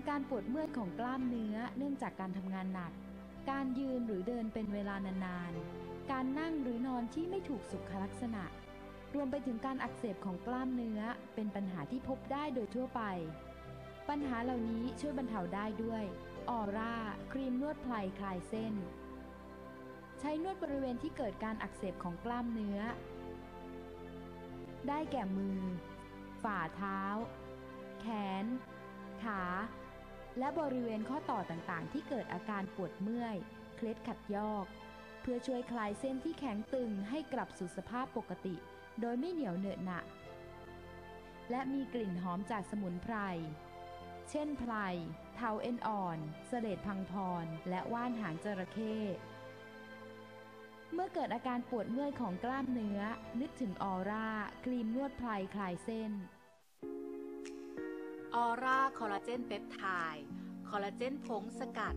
อาการปวดเมื่อยของกล้ามเนื้อเนื่องจากการทำงานหนักการยืนหรือเดินเป็นเวลานานๆการนั่งหรือนอนที่ไม่ถูกสุขลักษณะรวมไปถึงการอักเสบของกล้ามเนื้อเป็นปัญหาที่พบได้โดยทั่วไปปัญหาเหล่านี้ช่วยบรรเทาได้ด้วยออร่าครีมนวดไพรคลายเส้นใช้นวดบริเวณที่เกิดการอักเสบของกล้ามเนื้อได้แก่มือฝ่าเท้าแขนขาและบริเวณข้อต่อต่างๆที่เกิดอาการปวดเมื่อยเคล็ดขัดยอกเพื่อช่วยคลายเส้นที่แข็งตึงให้กลับสู่สภาพปกติโดยไม่เหนียวเหนอะหนะและมีกลิ่นหอมจากสมุนไพรเช่นไพรเทาเอ็นอ่อนเสลดพังพรและว่านหางจระเข้เมื่อเกิดอาการปวดเมื่อยของกล้ามเนื้อนึกถึงออร่าครีมนวดไพรคลายเส้นออร่าคอลลาเจนเปปไทด์คอลลาเจนผงสกัด